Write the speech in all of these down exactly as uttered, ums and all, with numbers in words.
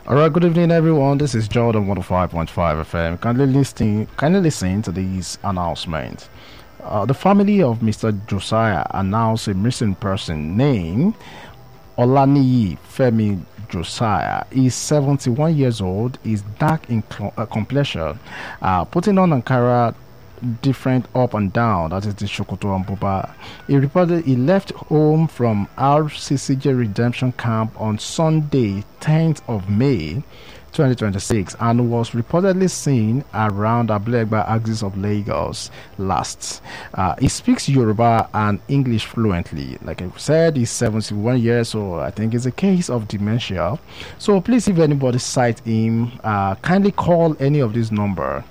All right, good evening, everyone. This is Jordan one oh five point five F M. Kindly listen, kindly listen to this announcement. Uh, the family of Mister Josiah announced a missing person named Olaniyi Femi Josiah. He's seventy-one years old. He's dark in cl- uh, complexion, uh, putting on Ankara different up and down, that is the Shokoto and Buba. He reported he left home from R C C J Redemption Camp on Sunday tenth of May twenty twenty-six and was reportedly seen around Ablegba axis of Lagos last. Uh, he speaks Yoruba and English fluently. Like I said, he's seventy-one years old. I think it's a case of dementia. So please, if anybody sight him, uh, kindly call any of this number.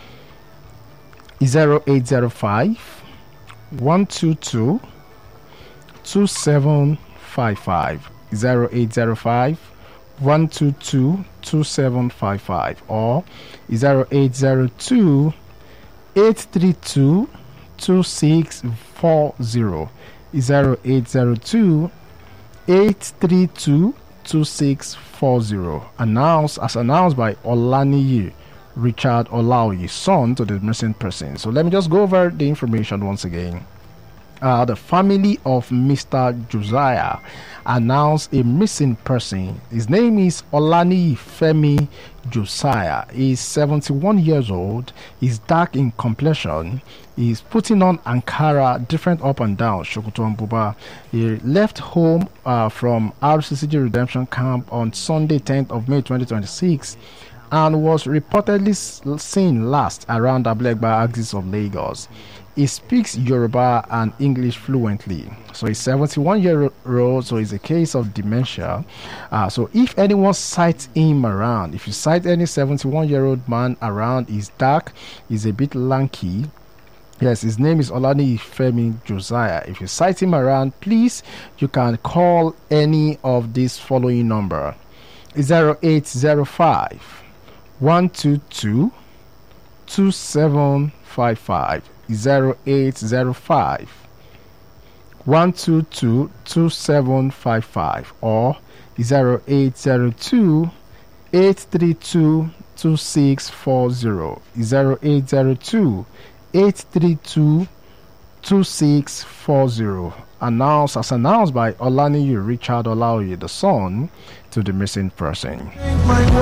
zero eight zero five, one two two, two seven five five zero eight zero five, one two two, two seven five five or zero eight zero two, eight three two, two six four zero zero eight zero two, eight three two, two six four zero. Announced as announced by Olaniyi Richard Olaoye, son to the missing person. So let me just go over the information once again. Uh, the family of Mister Josiah announced a missing person. His name is Olaniyi Femi Josiah. He's seventy-one years old. He's dark in complexion. He's putting on Ankara different up and down, Shokoto and Buba. He left home uh, from R C C J Redemption Camp on Sunday tenth of May twenty twenty-six and was reportedly seen last around Ablegba axis of Lagos. He speaks Yoruba and English fluently. So he's seventy-one years old, so it's a case of dementia. Uh, so if anyone sights him around, if you sight any seventy-one year old man around, he's dark, he's a bit lanky. Yes, his name is Olaniyi Femi Josiah. If you sight him around, please, you can call any of this following number. zero eight zero five, one two two, two seven five five zero eight zero five, one two two, two seven five five or zero eight zero two, eight three two, two six four zero zero eight zero two, eight three two, two six four zero. Announced as announced by Olaniyi Richard Olaoye, the son to the missing person.